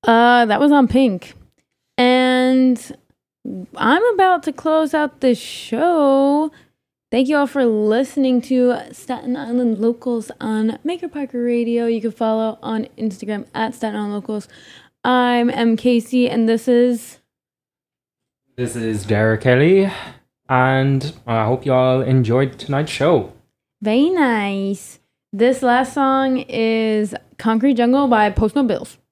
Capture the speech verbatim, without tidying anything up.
Uh, that was on Pink. And I'm about to close out the show. Thank you all for listening to Staten Island Locals on Maker Parker Radio. You can follow on Instagram at Staten Island Locals. I'm M. Casey, and this is... This is Derek Kelly, and I hope you all enjoyed tonight's show. Very nice. This last song is Concrete Jungle by Post No Bills.